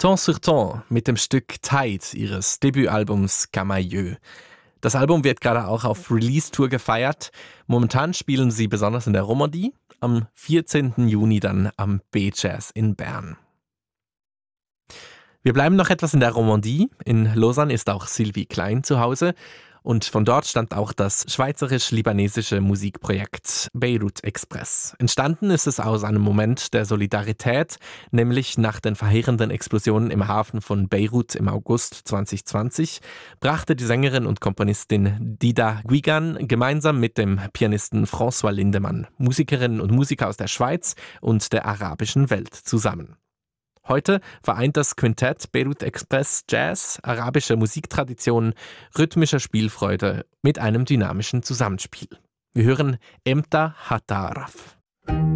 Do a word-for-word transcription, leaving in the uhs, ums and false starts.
Temps sur Temps mit dem Stück Tide ihres Debütalbums Camailleux. Das Album wird gerade auch auf Release-Tour gefeiert. Momentan spielen sie besonders in der Romandie, am vierzehnten Juni dann am B-Jazz in Bern. Wir bleiben noch etwas in der Romandie. In Lausanne ist auch Sylvie Klein zu Hause. Und von dort stammt auch das schweizerisch-libanesische Musikprojekt Beirut Express. Entstanden ist es aus einem Moment der Solidarität, nämlich nach den verheerenden Explosionen im Hafen von Beirut im August zwanzig zwanzig, brachte die Sängerin und Komponistin Dida Guigan gemeinsam mit dem Pianisten François Lindemann Musikerinnen und Musiker aus der Schweiz und der arabischen Welt zusammen. Heute vereint das Quintett Beirut Express Jazz, arabische Musiktradition, rhythmischer Spielfreude mit einem dynamischen Zusammenspiel. Wir hören Emta Hataraf.